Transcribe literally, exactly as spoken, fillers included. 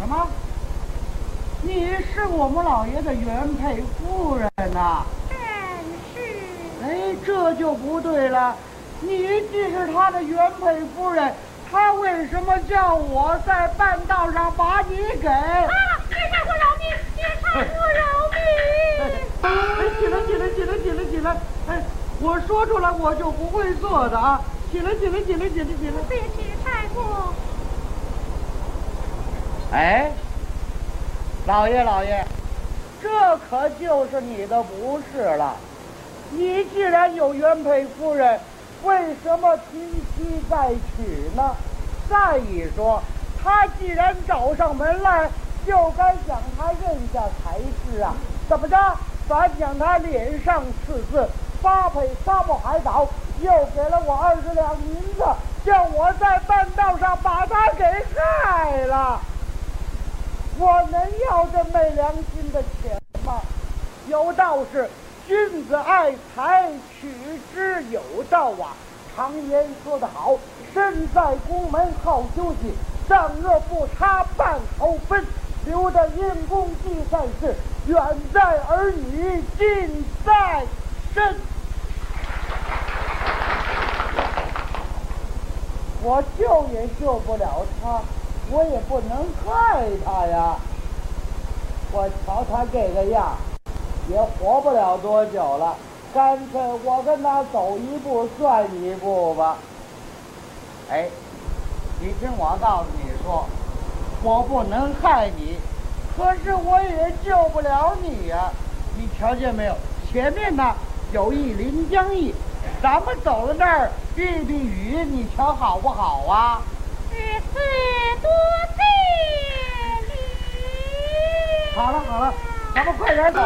什么？你是我们老爷的原配夫人呐？ 正是。 哎，这就不对了。你既是他的原配夫人，他为什么叫我在半道上把你给？啊！ 别杀我饶命！别杀我饶命！ 哎，起来，起来，起来，起来，起来！哎，我说出来我就不会做的啊！起来，起来，起来，起来，起来！ 别去太过。 哎，老爷，老爷，这可就是你的不是了。你既然有原配夫人，为什么停妻再娶呢？再一说，他既然找上门来，就该将他认下才是啊！怎么着？反将他脸上刺字，发配沙漠海岛，又给了我二十两银子，叫我在半道上把他给害了。我能要这昧良心的钱吗？有道是君子爱财，取之有道啊。常言说得好，身在宫门好休息，上若不差半毫分，留得因公济善事，远在儿女，近在身。我救也救不了他，我也不能害他呀。我瞧他这个样，也活不了多久了，干脆我跟他走一步算一步吧。哎，你听我告诉你说，我不能害你，可是我也救不了你呀、啊。你瞧见没有？前面呢有一临江驿，咱们走到那儿避避雨，你瞧好不好啊？ 只是多谢你。 好了好了，咱们快点走。